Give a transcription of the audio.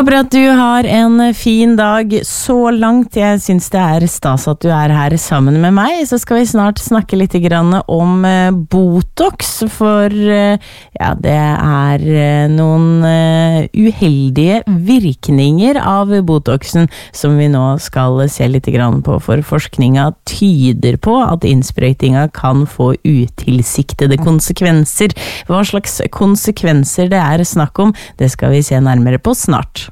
Håper at du har en fin dag så langt. Jeg synes det stas at du her sammen med meg. Så skal vi snart snakke litt grann om Botox, for ja, det noen uheldige virkninger av Botoxen som vi nå skal se litt grann på, for forskninga tyder på at innsprøytinga kan få utilsiktede konsekvenser. Hva slags konsekvenser det snakk om, det skal vi se nærmere på snart.